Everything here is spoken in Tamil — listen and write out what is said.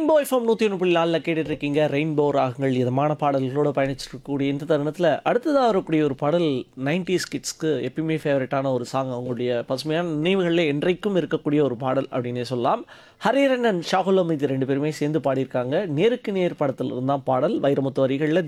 ரெயின்போ எஃப்எம் 101.4 கேட்டுட்டு இருக்கீங்க. ரெயின்போ ராகங்கள் இதமான பாடல்களோட பயணிச்சுட்டு இருக்கக்கூடிய இந்த தருணத்தில் அடுத்ததாக வரக்கூடிய ஒரு பாடல் 90s கிட்ஸ்க்கு எப்பயுமே ஃபேவரட்டான ஒரு சாங். அவங்களுடைய பசுமையான நினைவுகளில் என்றைக்கும் இருக்கக்கூடிய ஒரு பாடல் அப்படின்னே சொல்லலாம். ஹரிஹரன் அண்ட் ஷாகுல் அமீது ரெண்டு பேருமே சேர்ந்து பாடியிருக்காங்க. நேருக்கு நேர் படத்தில் இருந்தால் பாடல் வைரமுத்து வரிகளில்